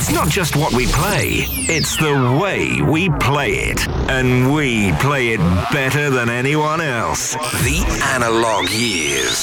It's not just what we play, it's the way we play it. And we play it better than anyone else. The Analog Years.